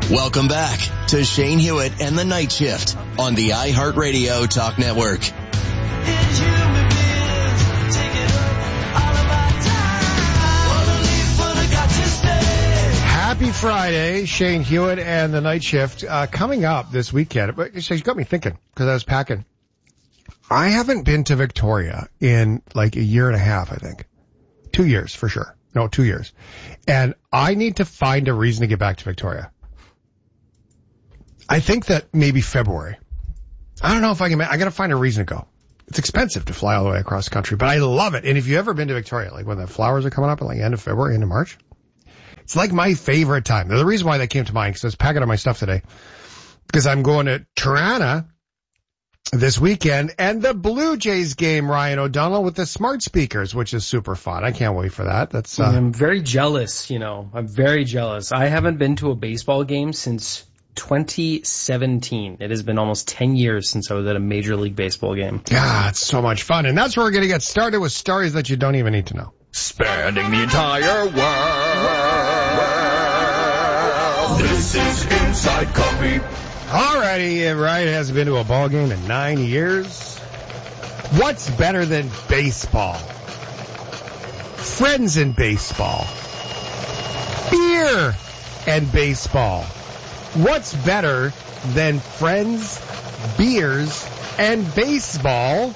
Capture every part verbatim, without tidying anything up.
Welcome back to Shane Hewitt and the Night Shift on the iHeartRadio Talk Network. Happy Friday, Shane Hewitt and the Night Shift. Uh, coming up this weekend, she's got me thinking because I was packing. I haven't been to Victoria in like a year and a half, I think. Two years for sure. No, two years. And I need to find a reason to get back to Victoria. I think that maybe February. I don't know if I can, I gotta find a reason to go. It's expensive to fly all the way across the country, but I love it. And if you've ever been to Victoria, like when the flowers are coming up at like end of February, end of March, it's like my favorite time. The reason why that came to mind, because I was packing up my stuff today, because I'm going to Tirana this weekend, and the Blue Jays game, Ryan O'Donnell, with the smart speakers, which is super fun. I can't wait for that. That's. Uh... I'm very jealous, you know. I'm very jealous. I haven't been to a baseball game since twenty seventeen. It has been almost ten years since I was at a Major League Baseball game. Yeah, it's so much fun. And that's where we're going to get started with stories that you don't even need to know. Spanning the entire world. This is Inside Copy. Alrighty, Ryan hasn't been to a ball game in nine years. What's better than baseball? Friends in baseball. Beer and baseball. What's better than friends, beers, and baseball?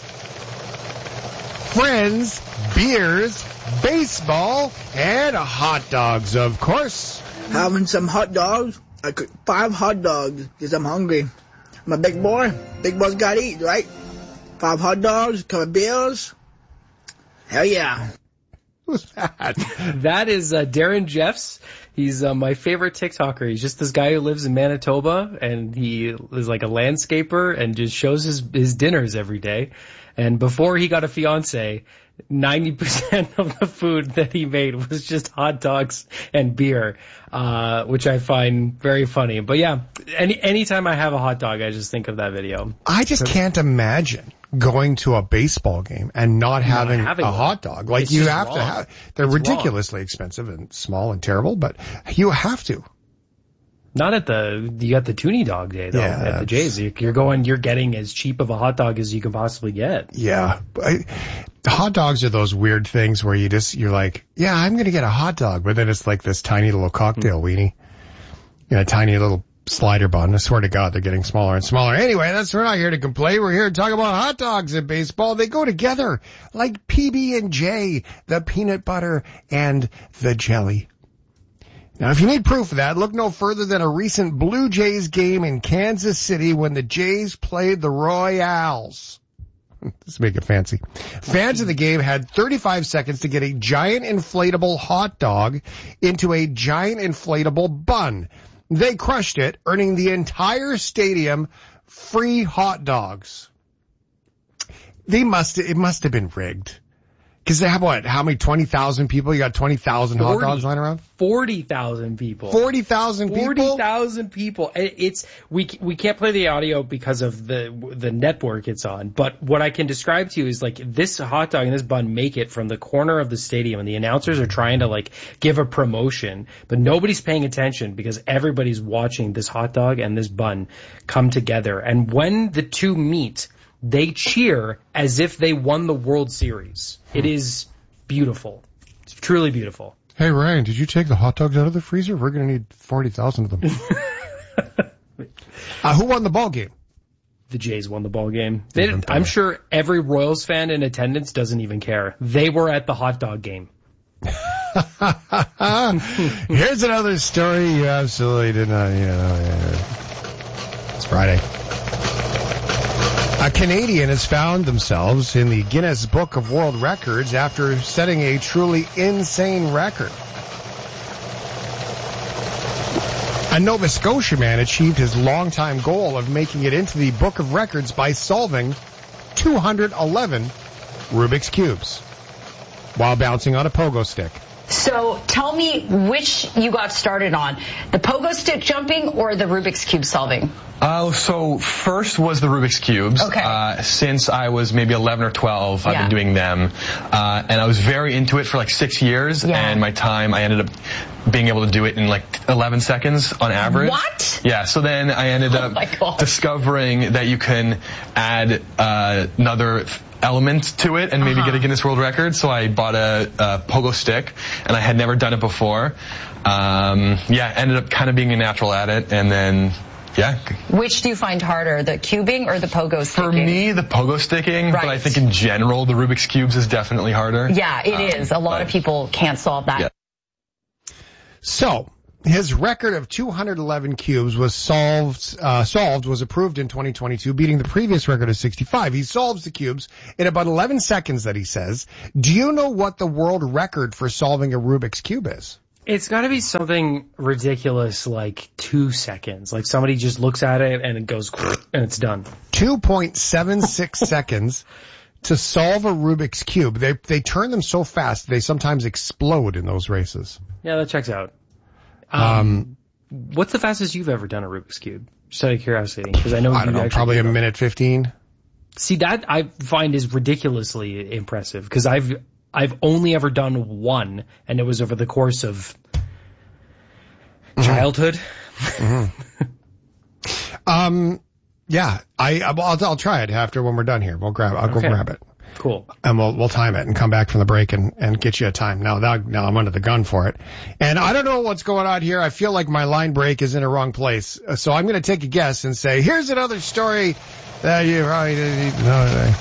Friends, beers, baseball, and hot dogs, of course. Having some hot dogs. I cooked five hot dogs because I'm hungry. I'm a big boy. Big boys gotta eat, right? Five hot dogs, a couple of beers. Hell yeah. Who's that? That is uh, Darren Jeffs. He's uh, my favorite TikToker. He's just this guy who lives in Manitoba, and he is like a landscaper and just shows his, his dinners every day. And before he got a fiance, ninety percent of the food that he made was just hot dogs and beer, uh, which I find very funny. But yeah, any anytime I have a hot dog, I just think of that video. I just can't imagine going to a baseball game and not having, not having a one. hot dog. Like, it's you have wrong. to have, they're it's ridiculously wrong. expensive and small and terrible, but you have to. Not at the, you got the Toonie Dog Day, though, yeah, at the Jays. You're going, you're getting as cheap of a hot dog as you can possibly get. Yeah. I, hot dogs are those weird things where you just, you're like, yeah, I'm going to get a hot dog, but then it's like this tiny little cocktail mm-hmm. weenie. You know, a tiny little slider bun. I swear to God, they're getting smaller and smaller. Anyway, that's, we're not here to complain. We're here to talk about hot dogs in baseball. They go together like P B and J, the peanut butter and the jelly. Now, if you need proof of that, look no further than a recent Blue Jays game in Kansas City when the Jays played the Royals. Let's make it fancy. Fans of the game had thirty-five seconds to get a giant inflatable hot dog into a giant inflatable bun. They crushed it, earning the entire stadium free hot dogs. They must, it must have been rigged. Because they have what? How many? twenty thousand people? You got twenty thousand hot dogs lying around? forty thousand people. forty thousand people? forty thousand people. It's, we, we can't play the audio because of the, the network it's on. But what I can describe to you is like this hot dog and this bun make it from the corner of the stadium, and the announcers are trying to like give a promotion, but nobody's paying attention because everybody's watching this hot dog and this bun come together. And when the two meet, they cheer as if they won the World Series. It is beautiful. It's truly beautiful. Hey, Ryan, did you take the hot dogs out of the freezer? We're going to need forty thousand of them. uh, who won the ball game? The Jays won the ball game. They didn't, I'm sure every Royals fan in attendance doesn't even care. They were at the hot dog game. Here's another story you absolutely did not, you know, it's Friday. A Canadian has found themselves in the Guinness Book of World Records after setting a truly insane record. A Nova Scotia man achieved his longtime goal of making it into the Book of Records by solving two hundred eleven Rubik's Cubes while bouncing on a pogo stick. So tell me which you got started on, the pogo stick jumping or the Rubik's Cube solving? Uh, so first was the Rubik's Cubes. Okay. Uh, since I was maybe eleven or twelve, I've Yeah. been doing them. Uh, and I was very into it for like six years. Yeah. And my time, I ended up being able to do it in like eleven seconds on average. What? Yeah, so then I ended Oh my up God. discovering that you can add uh, another element to it and maybe Uh-huh. get a Guinness World Record. So I bought a, a pogo stick, and I had never done it before. Um, yeah, ended up kind of being a natural at it, and then, yeah. Which do you find harder, the cubing or the pogo sticking? For me, the pogo sticking, Right. but I think in general, the Rubik's Cubes is definitely harder. Yeah, it Um, is. A lot of but- people can't solve that. Yeah. So, his record of two hundred eleven cubes was solved, uh, solved, was approved in twenty twenty-two, beating the previous record of sixty-five. He solves the cubes in about eleven seconds, that he says. Do you know what the world record for solving a Rubik's Cube is? It's got to be something ridiculous like two seconds. Like somebody just looks at it and it goes and it's done. two point seven six seconds to solve a Rubik's Cube. They, they turn them so fast, they sometimes explode in those races. Yeah, that checks out. Um, what's the fastest you've ever done a Rubik's Cube? Just out of curiosity, because I know I don't you know, actually probably do a them. minute fifteen. See, that I find is ridiculously impressive because I've I've only ever done one, and it was over the course of childhood. Um, yeah, I, I'll, I'll try it after when we're done here. We'll grab, I'll go Okay. grab it. Cool. And we'll, we'll time it and come back from the break and, and get you a time. Now, that, now I'm under the gun for it. And I don't know what's going on here. I feel like my line break is in the wrong place. So I'm going to take a guess and say, here's another story that you probably didn't need to know today.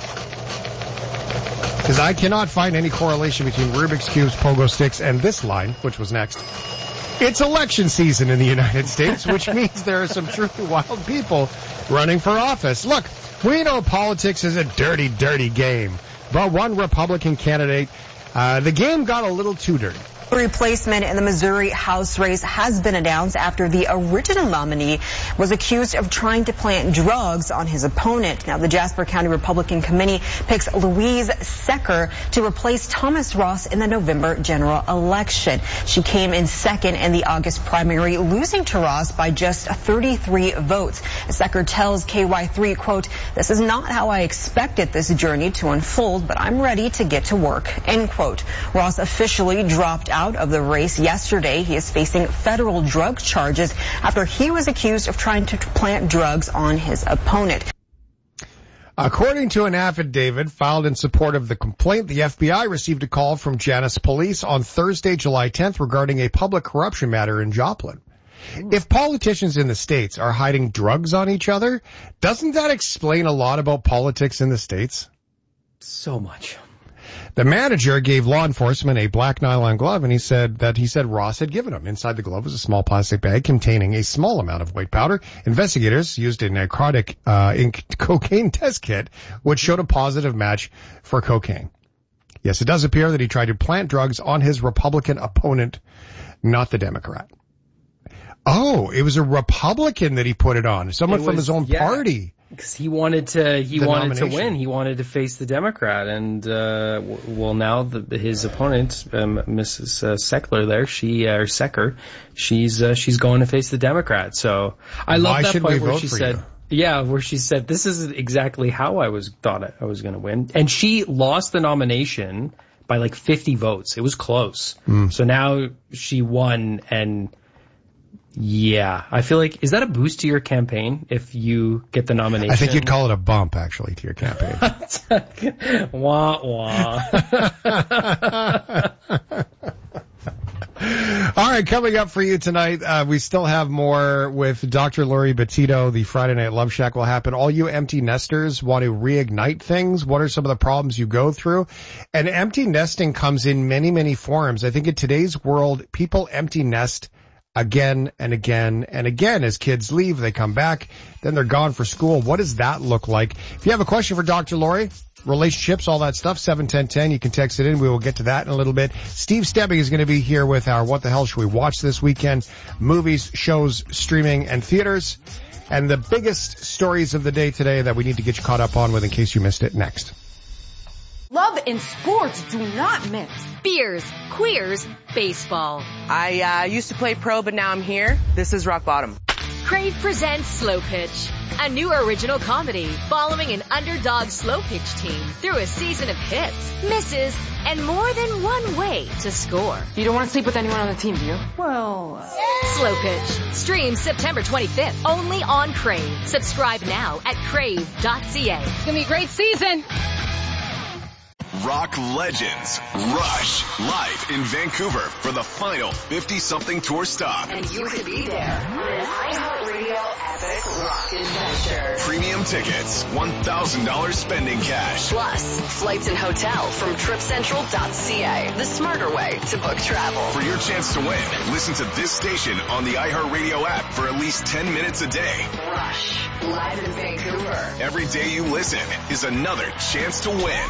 Because I cannot find any correlation between Rubik's Cubes, pogo sticks, and this line, which was next. It's election season in the United States, which means there are some truly wild people running for office. Look, we know politics is a dirty, dirty game. But one Republican candidate, uh, the game got a little too dirty. A replacement in the Missouri House race has been announced after the original nominee was accused of trying to plant drugs on his opponent. Now, the Jasper County Republican Committee picks Louise Secker to replace Thomas Ross in the November general election. She came in second in the August primary, losing to Ross by just thirty-three votes. Secker tells K Y three, quote, "This is not how I expected this journey to unfold, but I'm ready to get to work," end quote. Ross officially dropped out of the race yesterday. He is facing federal drug charges after he was accused of trying to plant drugs on his opponent. According to an affidavit filed in support of the complaint, the F B I received a call from Janus Police on Thursday, July tenth, regarding a public corruption matter in Joplin. If politicians in the States are hiding drugs on each other, doesn't that explain a lot about politics in the States? So much. The manager gave law enforcement a black nylon glove, and he said that he said Ross had given him. Inside the glove was a small plastic bag containing a small amount of white powder. Investigators used a narcotic uh, ink cocaine test kit, which showed a positive match for cocaine. Yes, it does appear that he tried to plant drugs on his Republican opponent, not the Democrat. Oh, it was a Republican that he put it on. Someone It from was- his own yeah. party. Because he wanted to, he The wanted to nomination. win. He wanted to face the Democrat, and uh, w- well, now the, his opponent, um, Missus Uh, Seckler, there, she uh, or Secker, she's uh, she's going to face the Democrat. So I love Why that should point we where vote she for said, you? "Yeah," where she said, "This is exactly how I was thought I, I was going to win," and she lost the nomination by like fifty votes. It was close. Mm. So now she won, and. Yeah, I feel like, is that a boost to your campaign if you get the nomination? I think you'd call it a bump, actually, to your campaign. Wah, wah. All right, coming up for you tonight, uh, we still have more with Doctor Lori Bettito. The Friday Night Love Shack will happen. All you empty nesters want to reignite things. What are some of the problems you go through? And empty nesting comes in many, many forms. I think in today's world, people empty nest again and again and again. As kids leave, they come back, then they're gone for school. What does that look like? If you have a question for Doctor Lori, relationships, all that stuff, seven ten ten, you can text it in. We will get to that in a little bit. Steve Stebbing is going to be here with our What the Hell Should We Watch this weekend? Movies, shows, streaming, and theaters. And the biggest stories of the day today that we need to get you caught up on with in case you missed it next. Love and sports do not mix. Beers, queers, baseball. I uh, used to play pro, but now I'm here. This is rock bottom. Crave presents Slow Pitch, a new original comedy following an underdog slow pitch team through a season of hits, misses, and more than one way to score. You don't want to sleep with anyone on the team, do you? Well, uh... Slow Pitch streams September twenty-fifth only on Crave. Subscribe now at crave dot c a. It's gonna be a great season. Rock legends Rush live in Vancouver for the final fifty-something tour stop. And you could be there on an iHeartRadio epic rock adventure. Premium tickets, one thousand dollars spending cash. Plus, flights and hotel from trip central dot c a, the smarter way to book travel. For your chance to win, listen to this station on the iHeartRadio app for at least ten minutes a day. Rush, live in Vancouver. Every day you listen is another chance to win.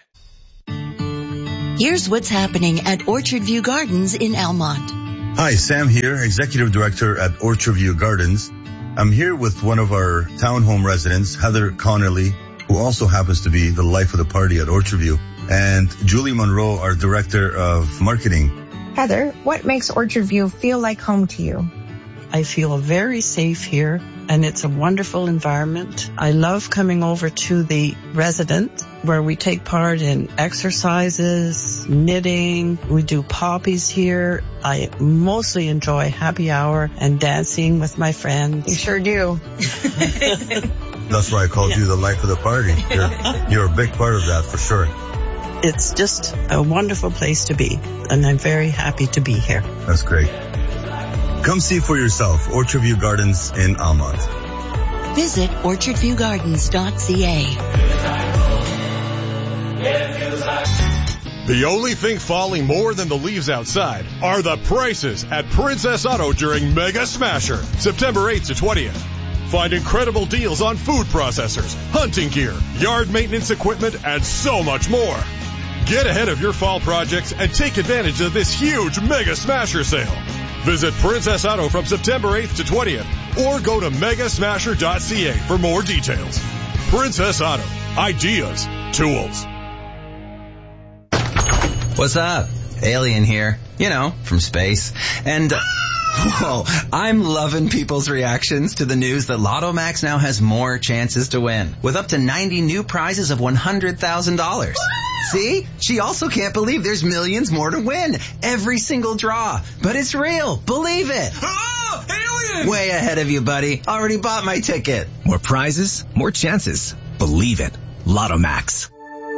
Here's what's happening at Orchard View Gardens in Almont. Hi, Sam here, Executive Director at Orchard View Gardens. I'm here with one of our townhome residents, Heather Connolly, who also happens to be the life of the party at Orchard View, and Julie Monroe, our Director of Marketing. Heather, what makes Orchard View feel like home to you? I feel very safe here, and it's a wonderful environment. I love coming over to the residence where we take part in exercises, knitting. We do poppies here. I mostly enjoy happy hour and dancing with my friends. You sure do. That's why I called yeah. you the life of the party. You're, you're a big part of that for sure. It's just a wonderful place to be, and I'm very happy to be here. That's great. Come see for yourself, Orchard View Gardens in Almont. Visit orchard view gardens dot c a. The only thing falling more than the leaves outside are the prices at Princess Auto during Mega Smasher, September eighth to twentieth. Find incredible deals on food processors, hunting gear, yard maintenance equipment, and so much more. Get ahead of your fall projects and take advantage of this huge Mega Smasher sale. Visit Princess Auto from September eighth to twentieth or go to mega smasher dot c a for more details. Princess Auto. Ideas. Tools. What's up? Alien here. You know, from space. And... Uh, Whoa, I'm loving people's reactions to the news that Lotto Max now has more chances to win, with up to ninety new prizes of one hundred thousand dollars. See? She also can't believe there's millions more to win. Every single draw. But it's real. Believe it. Oh, alien! Way ahead of you, buddy. Already bought my ticket. More prizes, more chances. Believe it. Lotto Max.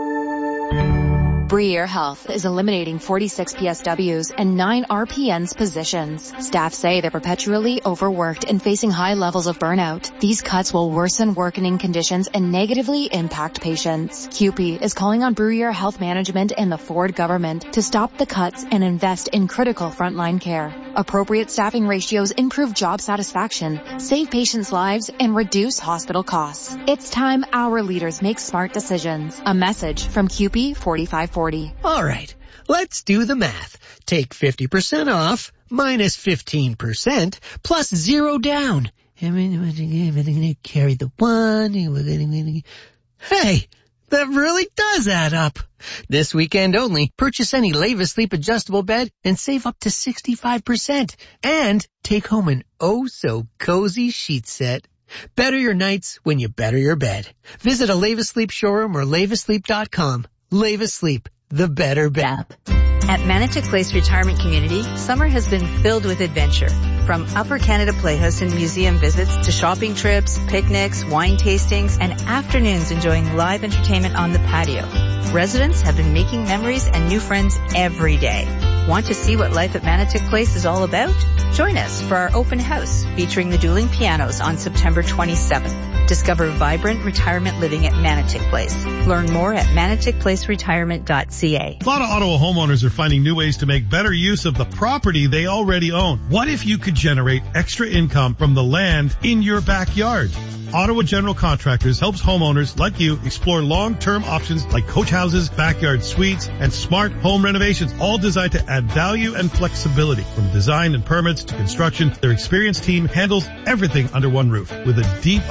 Briere Health is eliminating forty-six P S Ws and nine R P Ns positions. Staff say they're perpetually overworked and facing high levels of burnout. These cuts will worsen working conditions and negatively impact patients. C U P E is calling on Briere Health Management and the Ford government to stop the cuts and invest in critical frontline care. Appropriate staffing ratios improve job satisfaction, save patients' lives, and reduce hospital costs. It's time our leaders make smart decisions. A message from C U P E forty-five forty. All right, let's do the math. Take fifty percent off, minus fifteen percent, plus zero down. Carry the one. Hey, that really does add up. This weekend only, purchase any Leva Sleep adjustable bed and save up to sixty-five percent. And take home an oh-so-cozy sheet set. Better your nights when you better your bed. Visit a Leva Sleep showroom or leva sleep dot com. Leva Sleep, the better bed. At Manotick Place Retirement Community, summer has been filled with adventure. From Upper Canada Playhouse and museum visits to shopping trips, picnics, wine tastings, and afternoons enjoying live entertainment on the patio. Residents have been making memories and new friends every day. Want to see what life at Manotick Place is all about? Join us for our open house featuring the dueling pianos on September twenty-seventh. Discover vibrant retirement living at Manotick Place. Learn more at manotick place retirement dot c a. A lot of Ottawa homeowners are finding new ways to make better use of the property they already own. What if you could generate extra income from the land in your backyard? Ottawa General Contractors helps homeowners like you explore long-term options like coach houses, backyard suites, and smart home renovations, all designed to add value and flexibility. From design and permits to construction, their experienced team handles everything under one roof with a deep understanding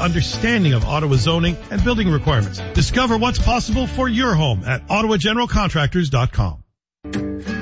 understanding of Ottawa zoning and building requirements. Discover what's possible for your home at ottawa general contractors dot com.